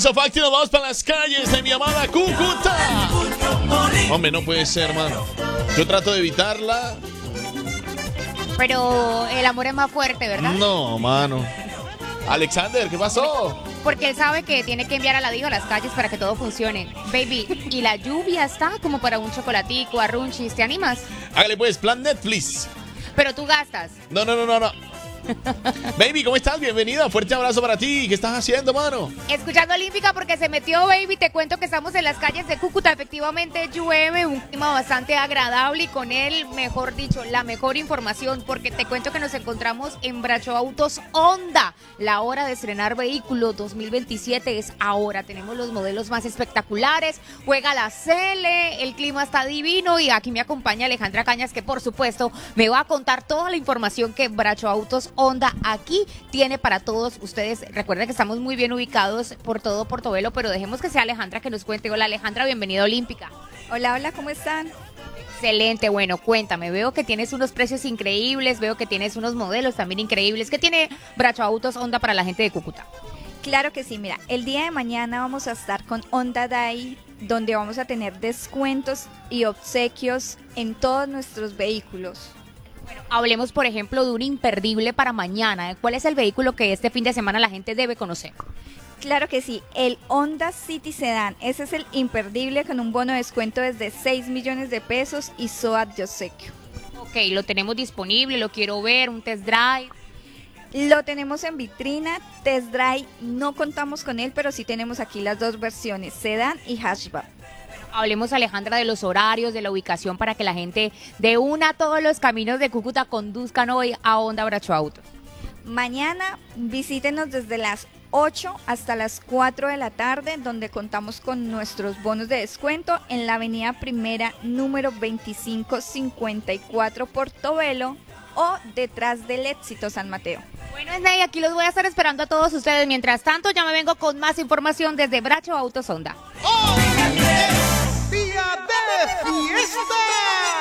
Piso Facti, nos vamos para las calles de mi amada Cúcuta. Hombre, no puede ser, hermano. Yo trato de evitarla. Pero el amor es más fuerte, ¿verdad? No, mano. Alexander, ¿qué pasó? Porque él sabe que tiene que enviar a la diva a las calles para que todo funcione. Baby, y la lluvia está como para un chocolatico, arrunchis, ¿te animas? Hágale pues, plan Netflix. Pero tú gastas. No. Baby, ¿cómo estás? Bienvenida, fuerte abrazo para ti. ¿Qué estás haciendo, mano? Escuchando Olímpica porque se metió, baby. Te cuento que estamos en las calles de Cúcuta. Efectivamente llueve, un clima bastante agradable y con él, mejor dicho, la mejor información, porque te cuento que nos encontramos en Bracho Autos Honda. La hora de estrenar vehículo 2027 es ahora. Tenemos los modelos más espectaculares, juega la Cele, el clima está divino y aquí me acompaña Alejandra Cañas, que por supuesto me va a contar toda la información que Bracho Autos Honda aquí tiene para todos ustedes. Recuerden que estamos muy bien ubicados por todo Portobelo, pero dejemos que sea Alejandra que nos cuente. Hola Alejandra, bienvenida a Olímpica. Hola, ¿cómo están? Excelente, bueno, cuéntame, veo que tienes unos precios increíbles, veo que tienes unos modelos también increíbles. ¿Qué tiene Bracho Autos Honda para la gente de Cúcuta? Claro que sí, mira, el día de mañana vamos a estar con Honda Day, donde vamos a tener descuentos y obsequios en todos nuestros vehículos. Bueno, hablemos, por ejemplo, de un imperdible para mañana. ¿Cuál es el vehículo que este fin de semana la gente debe conocer? Claro que sí, el Honda City Sedan. Ese es el imperdible con un bono de descuento desde 6 millones de pesos y SOAT de obsequio. Ok, lo tenemos disponible, lo quiero ver, un test drive. Lo tenemos en vitrina, test drive, no contamos con él, pero sí tenemos aquí las dos versiones, sedán y hatchback. Hablemos, Alejandra, de los horarios, de la ubicación para que la gente de una a todos los caminos de Cúcuta conduzcan hoy a Honda Bracho Autos. Mañana visítenos desde las 8 hasta las 4 de la tarde, donde contamos con nuestros bonos de descuento en la avenida Primera, número 2554 Portobelo o detrás del Éxito San Mateo. Bueno, Sney, aquí los voy a estar esperando a todos ustedes. Mientras tanto, ya me vengo con más información desde Bracho Autos Honda. ¡Oh! ¡Día de fiesta!